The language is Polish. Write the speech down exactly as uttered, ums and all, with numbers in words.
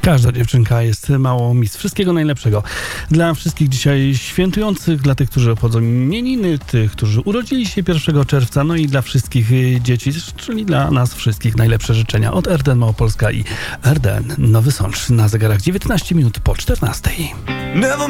Każda dziewczynka jest małą miss. Wszystkiego najlepszego. Dla wszystkich dzisiaj świętujących, dla tych, którzy obchodzą imieniny, tych, którzy urodzili się pierwszego czerwca, no i dla wszystkich dzieci, czyli dla nas wszystkich najlepsze życzenia od R D N Małopolska i R D N Nowy Sącz. Na zegarach dziewiętnaście minut po czternastej.